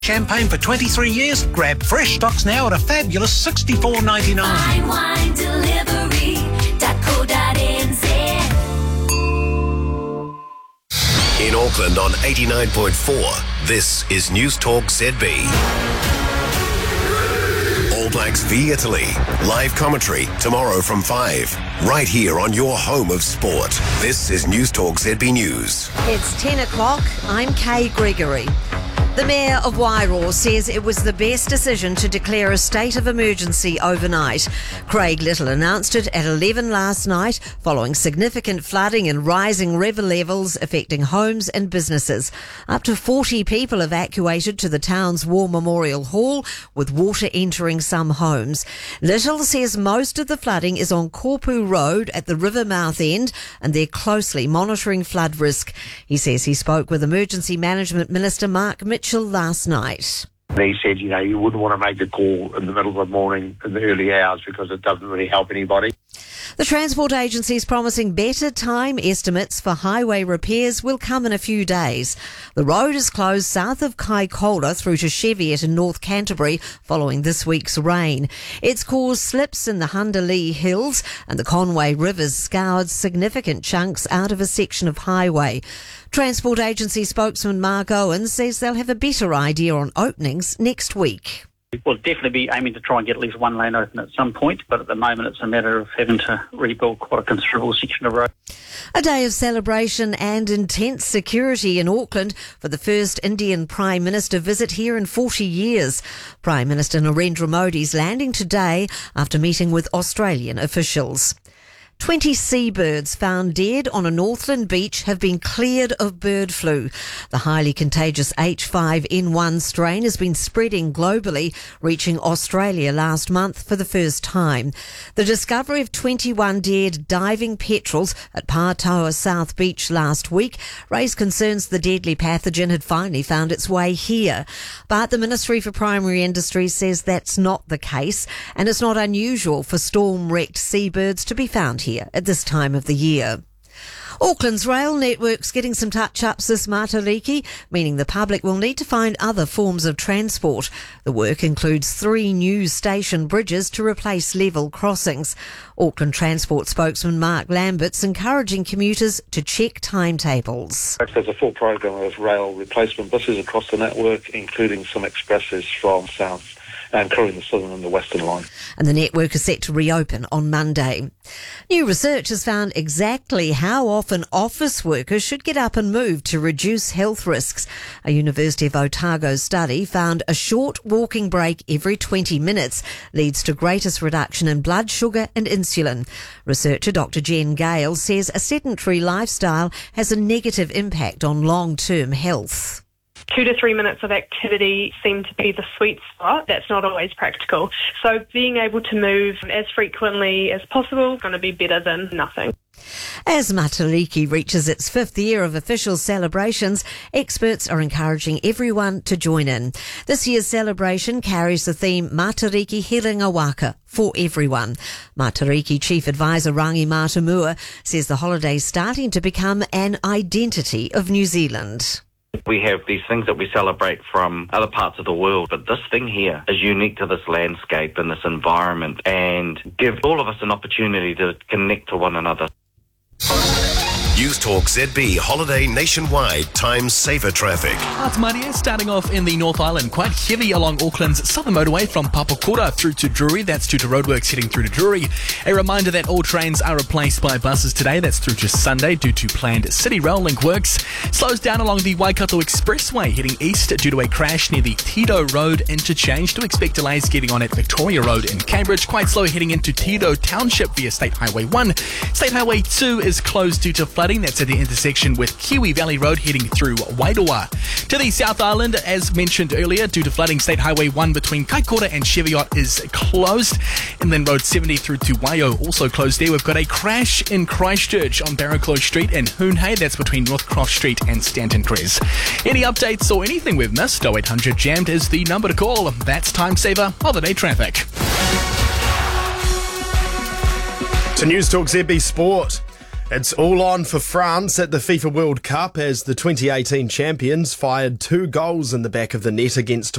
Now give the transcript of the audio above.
Champagne for 23 years? Grab fresh stocks now at a fabulous $64.99. FineWineDelivery.co.nz. In Auckland on 89.4, this is News Talk ZB. All Blacks v Italy. Live commentary tomorrow from 5. Right here on your home of sport. This is News Talk ZB News. It's 10 o'clock. I'm Kay Gregory. The Mayor of Wairoa says it was the best decision to declare a state of emergency overnight. Craig Little announced it at 11 last night following significant flooding and rising river levels affecting homes and businesses. Up to 40 people evacuated to the town's War Memorial Hall, with water entering some homes. Little says most of the flooding is on Korpu Road at the river mouth end, and they're closely monitoring flood risk. He says he spoke with Emergency Management Minister Mark Mitchell last night. He said, you wouldn't want to make the call in the middle of the morning in the early hours because it doesn't really help anybody. The Transport Agency is promising better time estimates for highway repairs will come in a few days. The road is closed south of Kaikoura through to Cheviot in North Canterbury following this week's rain. It's caused slips in the Hundalee Hills, and the Conway River's scoured significant chunks out of a section of highway. Transport Agency spokesman Mark Owens says they'll have a better idea on openings next week. We'll definitely be aiming to try and get at least one lane open at some point, but at the moment it's a matter of having to rebuild quite a considerable section of road. A day of celebration and intense security in Auckland for the first Indian Prime Minister visit here in 40 years. Prime Minister Narendra Modi's landing today after meeting with Australian officials. 20 seabirds found dead on a Northland beach have been cleared of bird flu. The highly contagious H5N1 strain has been spreading globally, reaching Australia last month for the first time. The discovery of 21 dead diving petrels at Pātaua South Beach last week raised concerns the deadly pathogen had finally found its way here. But the Ministry for Primary Industries says that's not the case, and it's not unusual for storm-wrecked seabirds to be found here at this time of the year. Auckland's rail network's getting some touch-ups this Matariki, meaning the public will need to find other forms of transport. The work includes 3 new station bridges to replace level crossings. Auckland Transport spokesman Mark Lambert's encouraging commuters to check timetables. There's a full program of rail replacement buses across the network, including some expresses from south and currently the southern and the western line. And the network is set to reopen on Monday. New research has found exactly how often office workers should get up and move to reduce health risks. A University of Otago study found a short walking break every 20 minutes leads to greatest reduction in blood sugar and insulin. Researcher Dr. Jen Gale says a sedentary lifestyle has a negative impact on long-term health. 2 to 3 minutes of activity seem to be the sweet spot. That's not always practical. So being able to move as frequently as possible is going to be better than nothing. As Matariki reaches its 5th year of official celebrations, experts are encouraging everyone to join in. This year's celebration carries the theme Matariki Hiringa Waka, for everyone. Matariki Chief Advisor Rangi Matamua says the holiday's starting to become an identity of New Zealand. We have these things that we celebrate from other parts of the world, but this thing here is unique to this landscape and this environment and give all of us an opportunity to connect to one another. News Talk ZB Holiday Nationwide Time Saver Traffic. It's Maria starting off in the North Island. Quite heavy along Auckland's southern motorway from Papakura through to Drury. That's due to roadworks heading through to Drury. A reminder that all trains are replaced by buses today. That's through to Sunday due to planned City Rail Link works. Slows down along the Waikato Expressway heading east due to a crash near the Tito Road interchange. Do expect delays getting on at Victoria Road in Cambridge. Quite slow heading into Tito Township via State Highway 1. State Highway 2 is closed due to flooding. That's at the intersection with Kiwi Valley Road heading through Wairoa. To the South Island, as mentioned earlier, due to flooding, State Highway 1 between Kaikoura and Cheviot is closed. And then Road 70 through to Waio also closed there. We've got a crash in Christchurch on Barraclough Street and Hoonhay. That's between North Cross Street and Stanton Crest. Any updates or anything we've missed? 0800 Jammed is the number to call. That's Time Saver Holiday Traffic. To News Talk ZB Sport. It's all on for France at the FIFA World Cup as the 2018 champions fired 2 goals in the back of the net against